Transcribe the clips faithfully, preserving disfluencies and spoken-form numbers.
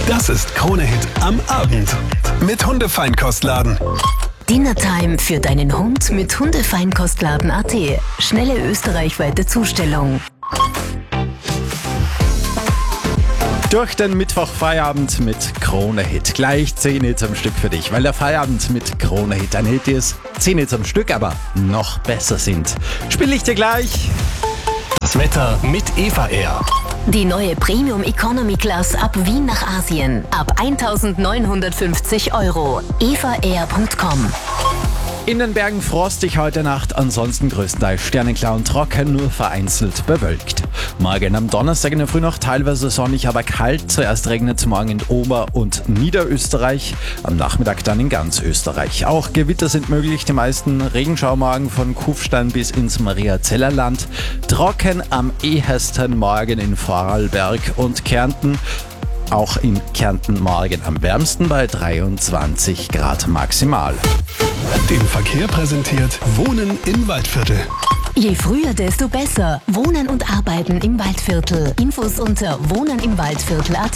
Das ist Krone Hit am Abend mit Hundefeinkostladen. Dinnertime für deinen Hund mit Hundefeinkostladen Punkt at. Schnelle österreichweite Zustellung. Durch den Mittwoch-Feierabend mit Krone Hit. Gleich zehn Hits am Stück für dich, weil der Feierabend mit Krone Hit ein Hit ist. zehn Hits am Stück aber noch besser sind. Spiel ich dir gleich. Das Wetter mit Eva Air. Die neue Premium Economy Class ab Wien nach Asien. Ab eintausendneunhundertfünfzig Euro. eva air punkt com. In den Bergen frostig heute Nacht, ansonsten größtenteils sternenklar und trocken, nur vereinzelt bewölkt. Morgen am Donnerstag in der Früh noch teilweise sonnig, aber kalt. Zuerst regnet es morgen in Ober- und Niederösterreich, am Nachmittag dann in ganz Österreich. Auch Gewitter sind möglich, die meisten Regenschauermorgen von Kufstein bis ins Mariazellerland. Trocken am ehesten morgen in Vorarlberg und Kärnten. Auch in Kärnten morgen am wärmsten bei dreiundzwanzig Grad maximal. Den Verkehr präsentiert Wohnen im Waldviertel. Je früher, desto besser. Wohnen und Arbeiten im Waldviertel. Infos unter wohnen im Waldviertel Punkt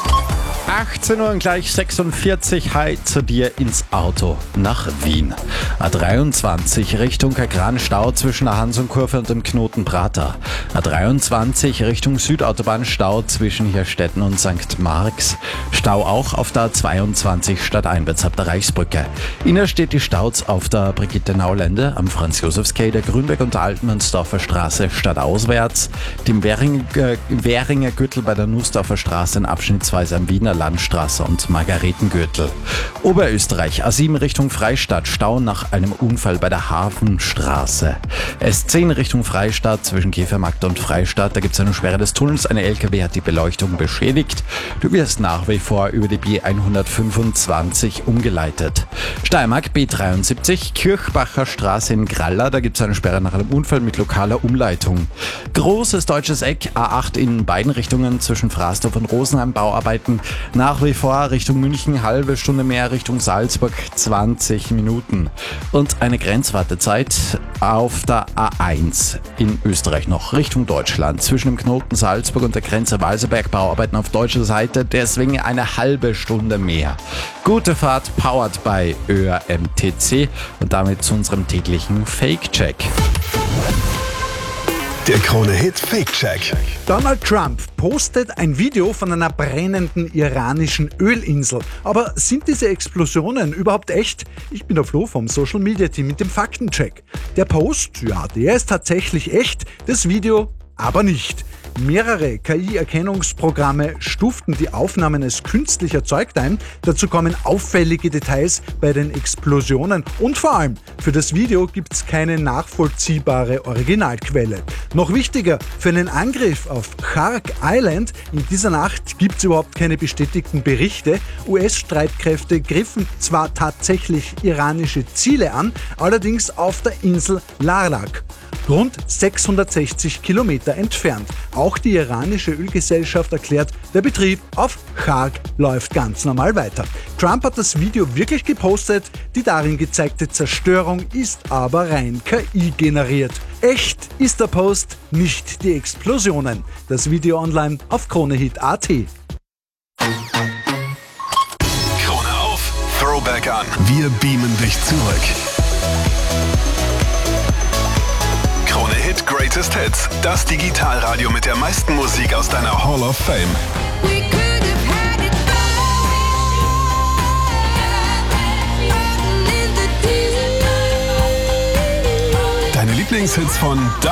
at. achtzehn Uhr und gleich sechsundvierzig, hi zu dir ins Auto nach Wien. A dreiundzwanzig Richtung Kagran-Stau zwischen der Hansonkurve und dem Knoten Prater. A dreiundzwanzig Richtung Südautobahn Stau zwischen Hirstetten und Sankt Marx. Stau auch auf der A zweiundzwanzig stadteinwärts ab der Reichsbrücke. Innerstedt die Staus auf der Brigitte-Naulende am Franz-Josefs-Quai, der Grünberg- und der Altmannsdorfer Straße stadtauswärts. Dem Währinger, äh, Währinger Gürtel bei der Nussdorfer Straße in abschnittsweise am Wiener Landstraße und Margaretengürtel. Oberösterreich, A sieben Richtung Freistadt, Stau nach einem Unfall bei der Hafenstraße. S zehn Richtung Freistadt zwischen Käfermarkt und Freistadt, da gibt es eine Sperre des Tunnels, eine L K W hat die Beleuchtung beschädigt. Du wirst nach wie vor über die B hundertfünfundzwanzig umgeleitet. Steiermark B dreiundsiebzig, Kirchbacher Straße in Gralla, da gibt es eine Sperre nach einem Unfall mit lokaler Umleitung. Großes deutsches Eck, A acht in beiden Richtungen zwischen Fraßdorf und Rosenheim, Bauarbeiten. Nach wie vor Richtung München, halbe Stunde mehr, Richtung Salzburg zwanzig Minuten. Und eine Grenzwartezeit auf der A eins in Österreich noch, Richtung Deutschland. Zwischen dem Knoten Salzburg und der Grenze Walserberg, Bauarbeiten auf deutscher Seite, deswegen eine halbe Stunde mehr. Gute Fahrt, powered by Ö R M T C und damit zu unserem täglichen Fake-Check. Der Krone Hit Fake-Check. Donald Trump postet ein Video von einer brennenden iranischen Ölinsel. Aber sind diese Explosionen überhaupt echt? Ich bin der Flo vom Social Media Team mit dem Faktencheck. Der Post, ja, der ist tatsächlich echt, das Video aber nicht. Mehrere K I-Erkennungsprogramme stuften die Aufnahmen als künstlich erzeugt ein. Dazu kommen auffällige Details bei den Explosionen und vor allem für das Video gibt es keine nachvollziehbare Originalquelle. Noch wichtiger, für einen Angriff auf Shark Island in dieser Nacht gibt es überhaupt keine bestätigten Berichte. U S-Streitkräfte griffen zwar tatsächlich iranische Ziele an, allerdings auf der Insel Larnak, rund sechshundertsechzig Kilometer entfernt. Auch die iranische Ölgesellschaft erklärt, der Betrieb auf Shark läuft ganz normal weiter. Trump hat das Video wirklich gepostet, die darin gezeigte Zerstörung ist aber rein K I generiert. Echt ist der Post, nicht die Explosionen. Das Video online auf kronehit Punkt at. Krone auf, Throwback an. Wir beamen dich zurück. Krone Hit Greatest Hits. Das Digitalradio mit der meisten Musik aus deiner Hall of Fame. Deine Lieblingshits von da